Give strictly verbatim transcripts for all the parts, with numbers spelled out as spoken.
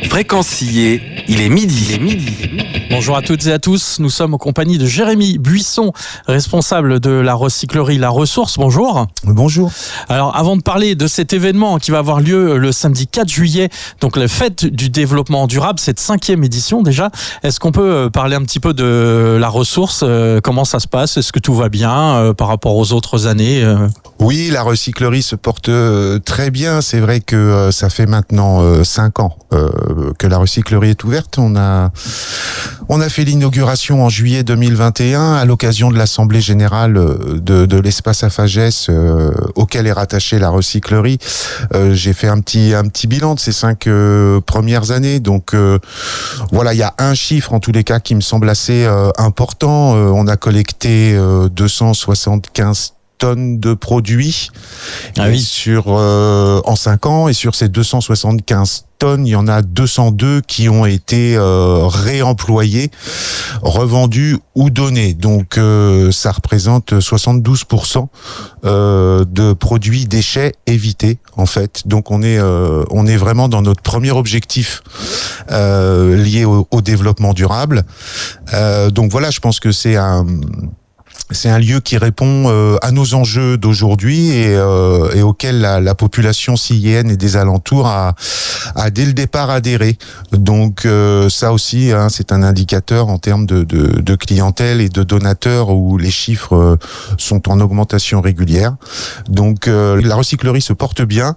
Fréquencier, il est midi. Il est midi. Bonjour à toutes et à tous, nous sommes en compagnie de Jérémy Buisson, responsable de la recyclerie La Ressource. Bonjour. Bonjour. Alors avant de parler de cet événement qui va avoir lieu le samedi quatre juillet, donc la fête du développement durable, cette cinquième édition déjà, est-ce qu'on peut parler un petit peu de La Ressource? Comment ça se passe? Est-ce que tout va bien euh, par rapport aux autres années? Oui, la recyclerie se porte euh, très bien. C'est vrai que euh, ça fait maintenant euh, cinq ans euh, que la recyclerie est ouverte. On a on a fait l'inauguration en juillet deux mille vingt et un à l'occasion de l'assemblée générale de, de l'espace à Fagesse euh, auquel est rattachée la recyclerie. Euh, j'ai fait un petit un petit bilan de ces cinq euh, premières années. Donc euh, voilà, il y a un chiffre en tous les cas qui me semble assez euh, important. Euh, on a collecté euh, deux cent soixante-quinze tonnes de produits ah oui. sur euh, en cinq ans, et sur ces deux cent soixante-quinze tonnes, il y en a deux cent deux qui ont été euh, réemployés, revendus ou donnés. Donc euh, ça représente soixante-douze pour cent euh, de produits déchets évités en fait. Donc on est euh, on est vraiment dans notre premier objectif euh, lié au, au développement durable. Euh, donc voilà, je pense que c'est un C'est un lieu qui répond euh, à nos enjeux d'aujourd'hui et, euh, et auquel la, la population sillenne et des alentours a, a dès le départ adhéré. Donc euh, ça aussi, hein, c'est un indicateur en termes de, de, de clientèle et de donateurs où les chiffres euh, sont en augmentation régulière. Donc euh, la recyclerie se porte bien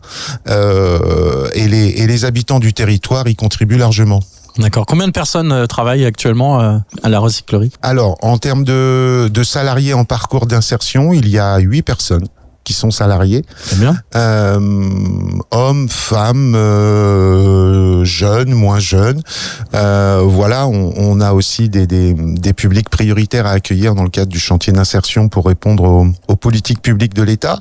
euh, et, les, et les habitants du territoire y contribuent largement. D'accord. Combien de personnes travaillent actuellement à la recyclerie? Alors, en termes de, de salariés en parcours d'insertion, il y a huit personnes qui sont salariés. C'est bien. Euh, hommes, femmes, euh, jeunes, moins jeunes. Euh, voilà, on, on a aussi des, des, des publics prioritaires à accueillir dans le cadre du chantier d'insertion pour répondre aux, aux politiques publiques de l'État.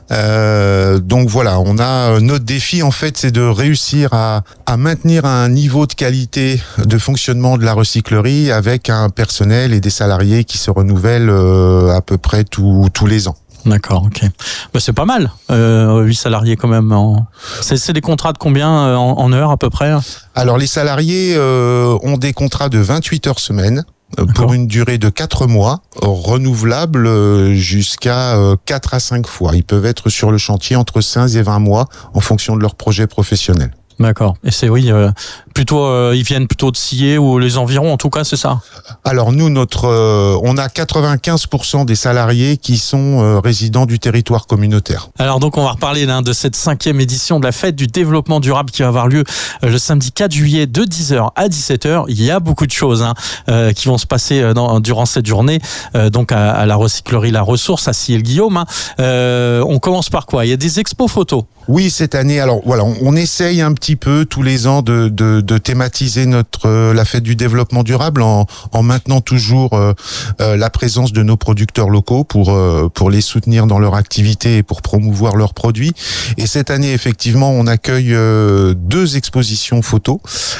Euh, donc voilà, on a notre défi en fait, c'est de réussir à, à maintenir un niveau de qualité de fonctionnement de la recyclerie avec un personnel et des salariés qui se renouvellent euh, à peu près tous tous les ans. D'accord, ok. Bah, c'est pas mal, euh, huit salariés quand même. En... C'est, c'est des contrats de combien euh, en, en heures à peu près? Alors les salariés euh, ont des contrats de vingt-huit heures semaine. D'accord. Pour une durée de quatre mois, renouvelable jusqu'à quatre à cinq fois. Ils peuvent être sur le chantier entre quinze et vingt mois en fonction de leur projet professionnel. D'accord. Et c'est oui, euh, plutôt euh, ils viennent plutôt de Sillé ou les environs en tout cas, c'est ça? Alors nous, notre, euh, on a quatre-vingt-quinze pour cent des salariés qui sont euh, résidents du territoire communautaire. Alors donc on va reparler hein, de cette cinquième édition de la fête du développement durable qui va avoir lieu euh, le samedi quatre juillet de dix heures à dix-sept heures. Il y a beaucoup de choses hein, euh, qui vont se passer dans, durant cette journée, euh, donc à, à la recyclerie La Ressource à Sillé-le-Guillaume. Hein. Euh, on commence par quoi? Il y a des expos photos. Oui, cette année, alors voilà, on, on essaye un petit peu tous les ans de, de, de thématiser notre euh, la fête du développement durable en, en maintenant toujours euh, euh, la présence de nos producteurs locaux pour euh, pour les soutenir dans leur activité et pour promouvoir leurs produits. Et cette année, effectivement, on accueille euh, deux expositions photos.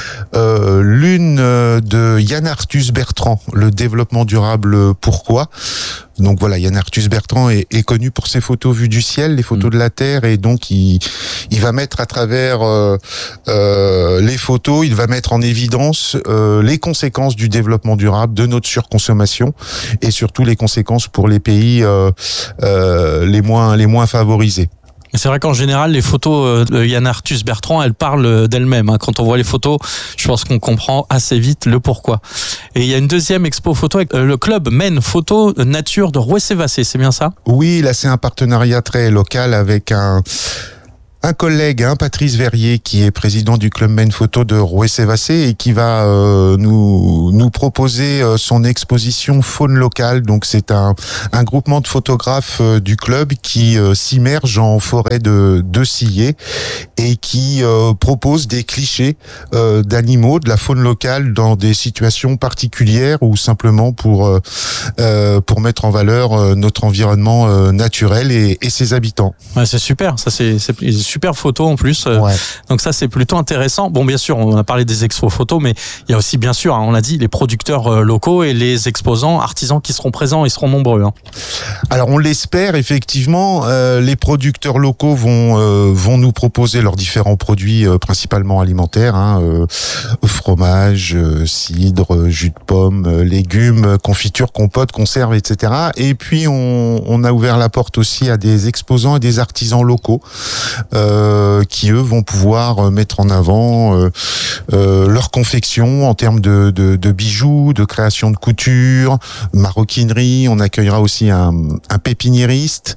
Euh, l'une euh, de Yann Arthus Bertrand, le développement durable pourquoi. Donc voilà, Yann Arthus Bertrand est, est connu pour ses photos vues du ciel, les photos mmh. de la terre, et donc il, il va mettre à travers euh, euh, les photos, il va mettre en évidence euh, les conséquences du développement durable, de notre surconsommation, et surtout les conséquences pour les pays euh, euh, les moins les moins favorisés. C'est vrai qu'en général, les photos de Yann Arthus Bertrand, elles parlent d'elles-mêmes. Quand on voit les photos, je pense qu'on comprend assez vite le pourquoi. Et il y a une deuxième expo photo avec le club Men Photo Nature de Rouessé-Vassé, c'est bien ça? Oui, là c'est un partenariat très local avec un... Un collègue, hein, Patrice Verrier, qui est président du Club Men Photo de Rouessé-Vassé et qui va euh, nous nous proposer euh, son exposition faune locale. Donc c'est un un groupement de photographes euh, du club qui euh, s'immerge en forêt de de Sillé et qui euh, propose des clichés euh, d'animaux, de la faune locale dans des situations particulières ou simplement pour euh, euh, pour mettre en valeur euh, notre environnement euh, naturel et, et ses habitants. Ouais, c'est super, ça c'est c'est superbes photos en plus. Ouais. Donc ça, c'est plutôt intéressant. Bon, bien sûr, on a parlé des expos photos, mais il y a aussi, bien sûr, hein, on l'a dit, les producteurs locaux et les exposants, artisans qui seront présents, ils seront nombreux. Hein. Alors, on l'espère, effectivement. Euh, les producteurs locaux vont euh, vont nous proposer leurs différents produits, euh, principalement alimentaires, hein, euh, fromage, euh, cidre, jus de pomme, euh, légumes, confiture, compote, conserve, et cetera. Et puis, on, on a ouvert la porte aussi à des exposants et des artisans locaux euh, qui, eux, vont pouvoir mettre en avant euh, euh, leur confection en termes de, de, de bijoux, de création de couture, maroquinerie. On accueillera aussi un, un pépiniériste.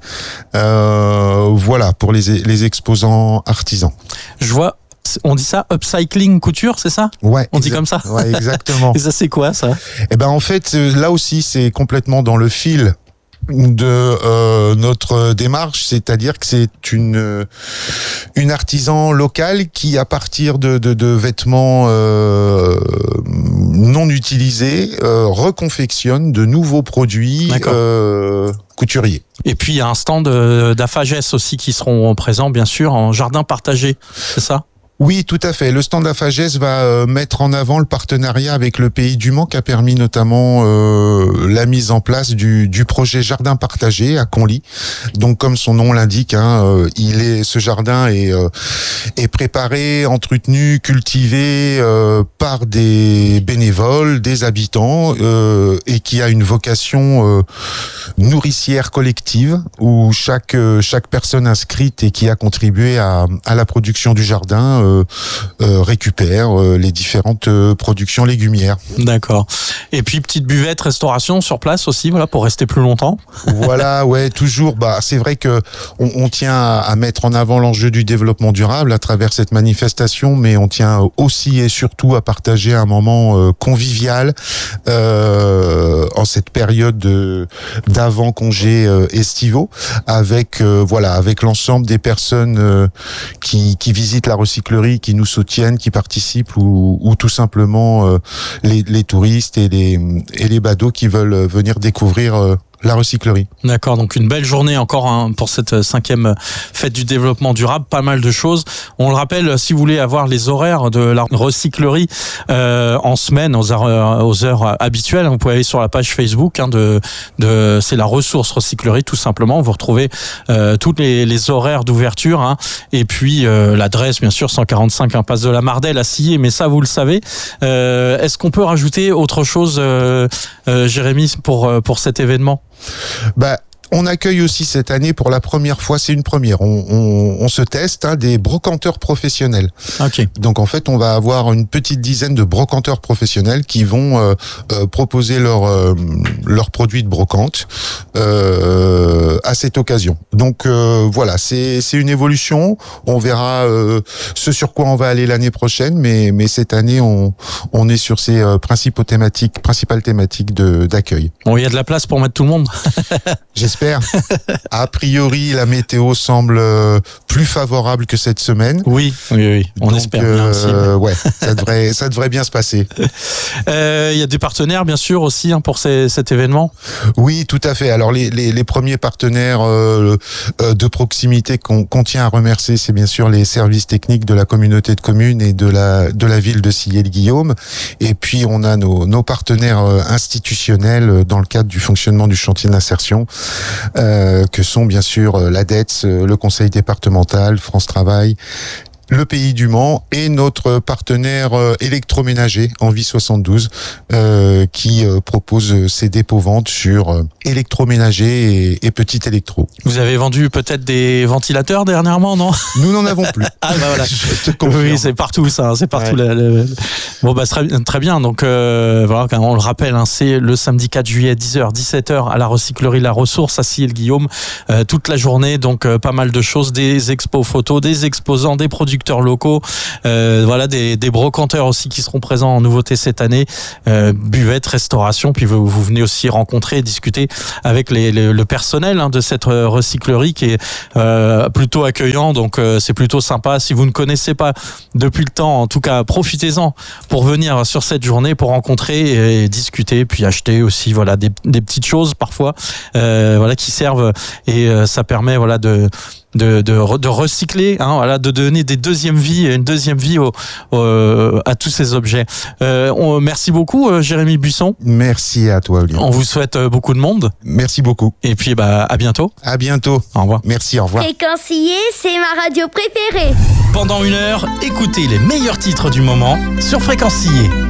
Euh, voilà, pour les, les exposants artisans. Je vois, on dit ça, upcycling couture, c'est ça ? Ouais. On dit comme ça ? Ouais, exactement. Et ça, c'est quoi, ça ? Eh ben, en fait, là aussi, c'est complètement dans le fil de euh, notre démarche, c'est-à-dire que c'est une une artisan locale qui, à partir de de, de vêtements euh, non utilisés, euh, reconfectionne de nouveaux produits euh, couturiers. Et puis il y a un stand d'Afagès aussi qui seront présents, bien sûr, en jardin partagé, c'est ça ? Oui, tout à fait. Le stand Afagès va euh, mettre en avant le partenariat avec le Pays du Mans qui a permis notamment euh, la mise en place du, du projet Jardin Partagé à Conly. Donc, comme son nom l'indique, hein, euh, il est, ce jardin est, euh, est préparé, entretenu, cultivé euh, par des bénévoles, des habitants, euh, et qui a une vocation euh, nourricière collective où chaque chaque personne inscrite et qui a contribué à, à la production du jardin Euh, euh, récupère euh, les différentes euh, productions légumières. D'accord. Et puis petite buvette restauration sur place aussi, voilà, pour rester plus longtemps. Voilà, ouais, toujours. Bah, c'est vrai que on, on tient à, à mettre en avant l'enjeu du développement durable à travers cette manifestation, mais on tient aussi et surtout à partager un moment euh, convivial euh, en cette période de, d'avant congés euh, estivaux, avec euh, voilà, avec l'ensemble des personnes euh, qui, qui visitent la recyclerie, qui nous soutiennent, qui participent, ou, ou tout simplement euh, les, les touristes et les, et les badauds qui veulent venir découvrir euh, la recyclerie. D'accord, donc une belle journée encore hein, pour cette cinquième fête du développement durable, pas mal de choses. On le rappelle, si vous voulez avoir les horaires de la recyclerie euh, en semaine aux heures, aux heures habituelles, vous pouvez aller sur la page Facebook hein, de, de c'est la ressource recyclerie tout simplement. Vous retrouvez euh, tous les, les horaires d'ouverture hein, et puis euh, l'adresse bien sûr cent quarante-cinq impasse de la Mardelle à Sillé, mais ça vous le savez. Euh, est-ce qu'on peut rajouter autre chose, euh, euh, Jérémy, pour pour cet événement ? Bah, on accueille aussi cette année pour la première fois, c'est une première, on, on, on se teste hein, des brocanteurs professionnels. Okay. Donc en fait, on va avoir une petite dizaine de brocanteurs professionnels qui vont euh, euh, proposer leurs euh, leurs produits de brocante euh, à cette occasion. Donc euh, voilà, c'est c'est une évolution. On verra euh, ce sur quoi on va aller l'année prochaine, mais mais cette année, on on est sur ces euh, principaux thématiques, principales thématiques de d'accueil. Bon, il y a de la place pour mettre tout le monde. J'espère. A priori, la météo semble plus favorable que cette semaine. Oui, oui, oui. On Donc, espère bien euh, aussi. Ouais, ça devrait, ça devrait bien se passer. Euh, il y a des partenaires, bien sûr, aussi hein, pour ces, cet événement. Oui, tout à fait. Alors, les, les, les premiers partenaires euh, de proximité qu'on, qu'on tient à remercier, c'est bien sûr les services techniques de la communauté de communes et de la, de la ville de Sillé-le-Guillaume. Et puis, on a nos, nos partenaires institutionnels dans le cadre du fonctionnement du chantier de l'insertion. Euh, que sont bien sûr l'A D E T S, le Conseil départemental, France Travail, le Pays du Mans et notre partenaire euh, électroménager Envie soixante-douze euh, qui euh, propose ses dépôts-ventes sur euh, électroménager et, et petit électro. Vous avez vendu peut-être des ventilateurs dernièrement, non ? Nous n'en avons plus. Ah bah voilà. Je te confirme. Oui, c'est partout ça, hein, c'est partout. Ouais. La, la... Bon bah très, très bien. Donc euh, voilà, on le rappelle, hein, c'est le samedi quatre juillet dix heures dix-sept heures à la recyclerie La Ressource à Sillé-le-Guillaume euh, toute la journée. Donc euh, pas mal de choses, des expos photos, des exposants, des producteurs locaux, euh, voilà des, des brocanteurs aussi qui seront présents en nouveauté cette année, euh, buvette, restauration, puis vous, vous venez aussi rencontrer et discuter avec les, les, le personnel hein, de cette recyclerie qui est euh, plutôt accueillant, donc euh, c'est plutôt sympa. Si vous ne connaissez pas depuis le temps, en tout cas profitez-en pour venir sur cette journée pour rencontrer et discuter, puis acheter aussi voilà des, des petites choses parfois euh, voilà qui servent et euh, ça permet voilà de de, de, de recycler, hein, voilà, de donner des deuxièmes vies, une deuxième vie au, au, à tous ces objets. Euh, on, merci beaucoup, euh, Jérémy Buisson. Merci à toi, Olivier. On vous souhaite euh, beaucoup de monde. Merci beaucoup. Et puis, bah, à bientôt. À bientôt. Au revoir. Merci, au revoir. Fréquencier, c'est ma radio préférée. Pendant une heure, écoutez les meilleurs titres du moment sur Fréquencier.